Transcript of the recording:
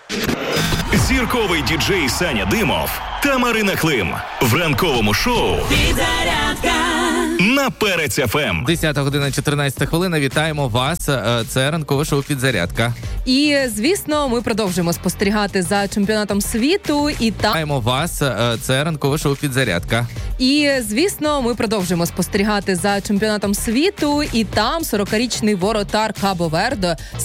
Зірковий діджей Саня Димов та Марина Клим в ранковому шоу «Підзарядка» на Перець ФМ. 10 година 14 хвилина. Вітаємо вас. Це ранкове шоу «Підзарядка». І, звісно, ми продовжуємо спостерігати за чемпіонатом світу. І там Вітаємо вас. Це ранкове шоу «Підзарядка». І, звісно, ми продовжуємо спостерігати за чемпіонатом світу. І там 40-річний воротар Кабо-Верде